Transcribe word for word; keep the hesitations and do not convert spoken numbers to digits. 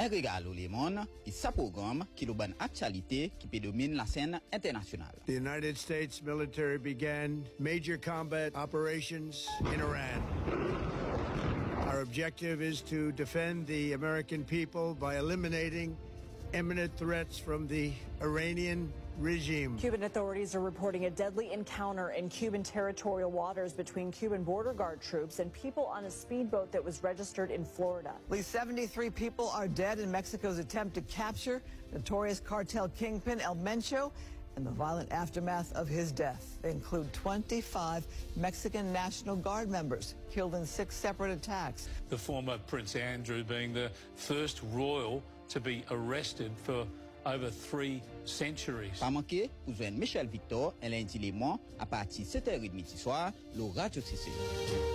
Un regalo le monde et sa programme qui le bonne actualité qui prédomine la scène internationale. The United States military began major combat operations in Iran. Our objective is to defend the American people by eliminating imminent threats from the Iranian regime. Cuban authorities are reporting a deadly encounter in Cuban territorial waters between Cuban border guard troops and people on a speedboat that was registered in Florida. At least seventy-three people are dead in Mexico's attempt to capture notorious cartel kingpin El Mencho and the violent aftermath of his death. They include twenty-five Mexican National Guard members killed in six separate attacks. The former Prince Andrew being the first royal to be arrested for over three centuries. Pas manqué, vous joignez Michel Victor, un lundi les mois, à partir de sept heures trente ce soir, le Radio C C.